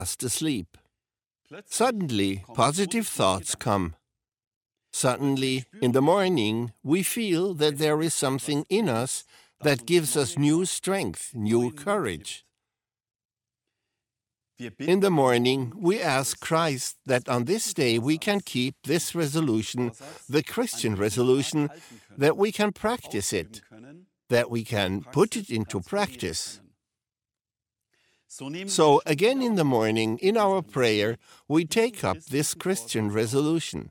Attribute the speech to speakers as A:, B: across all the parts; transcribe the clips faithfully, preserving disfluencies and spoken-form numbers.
A: fast asleep. Suddenly, positive thoughts come. Suddenly, in the morning, we feel that there is something in us that gives us new strength, new courage. In the morning, we ask Christ that on this day we can keep this resolution, the Christian resolution, that we can practice it, that we can put it into practice. So, again in the morning, in our prayer, we take up this Christian resolution.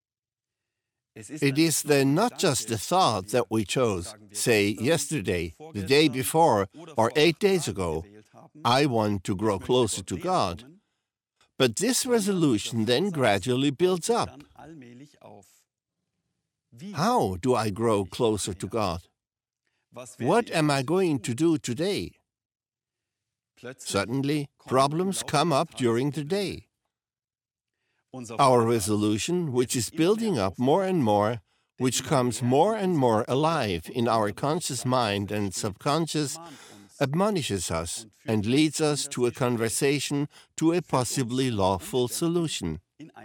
A: It is then not just a thought that we chose, say, yesterday, the day before, or eight days ago, I want to grow closer to God. But this resolution then gradually builds up. How do I grow closer to God? What am I going to do today? Suddenly, problems come up during the day. Our resolution, which is building up more and more, which comes more and more alive in our conscious mind and subconscious, admonishes us and leads us to a conversation, to a possibly lawful solution.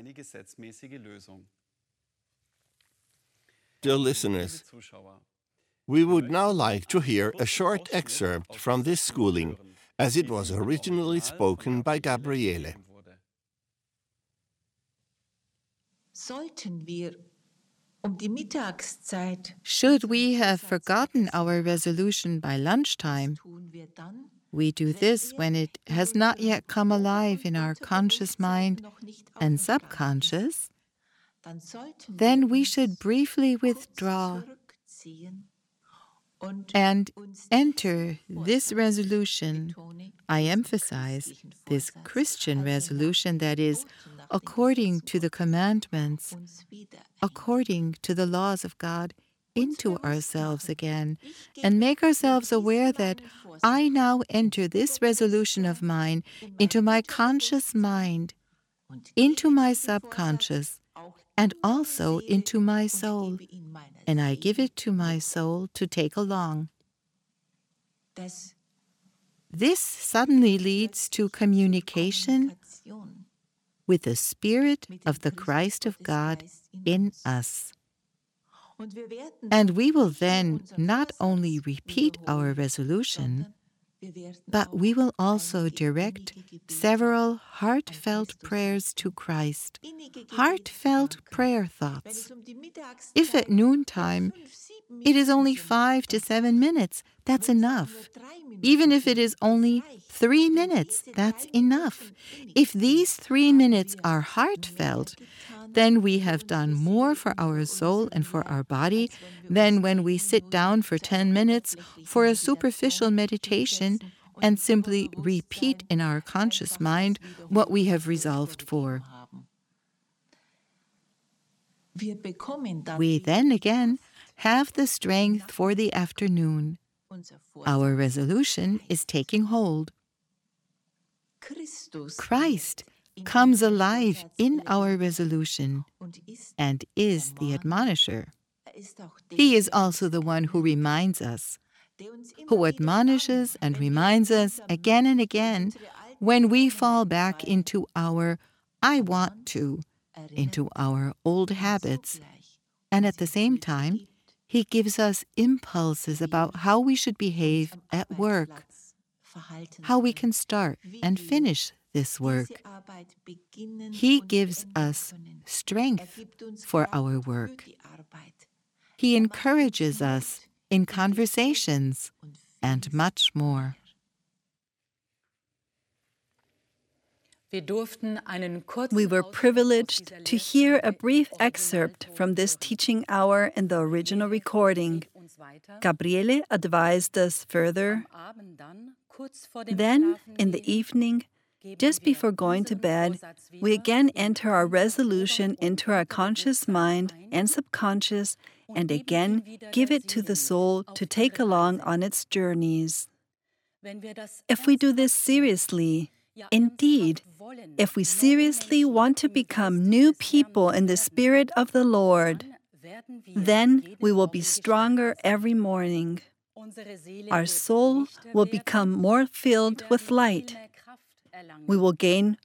A: Dear listeners, we would now like to hear a short excerpt from this schooling, as it was originally spoken by Gabriele.
B: Should we have forgotten our resolution by lunchtime, we do this when it has not yet come alive in our conscious mind and subconscious, then we should briefly withdraw and enter this resolution. I emphasize this Christian resolution that is according to the commandments, according to the laws of God, into ourselves again, and make ourselves aware that I now enter this resolution of mine into my conscious mind, into my subconscious, and also into my soul, and I give it to my soul to take along. This suddenly leads to communication with the Spirit of the Christ of God in us. And we will then not only repeat our resolution, but we will also direct several heartfelt prayers to Christ, heartfelt prayer thoughts. If at noontime it is only five to seven minutes, that's enough. Even if it is only three minutes, that's enough. If these three minutes are heartfelt, then we have done more for our soul and for our body than when we sit down for ten minutes for a superficial meditation and simply repeat in our conscious mind what we have resolved for. We then again have the strength for the afternoon. Our resolution is taking hold. Christ comes alive in our resolution and is the admonisher. He is also the one who reminds us, who admonishes and reminds us again and again when we fall back into our I want to, into our old habits, and at the same time, He gives us impulses about how we should behave at work, how we can start and finish this work. He gives us strength for our work. He encourages us in conversations and much more.
C: We were privileged to hear a brief excerpt from this teaching hour in the original recording. Gabriele advised us further. Then, in the evening, just before going to bed, we again enter our resolution into our conscious mind and subconscious and again give it to the soul to take along on its journeys. If we do this seriously, indeed, if we seriously want to become new people in the Spirit of the Lord, then we will be stronger every morning. Our soul will become more filled with light, we will gain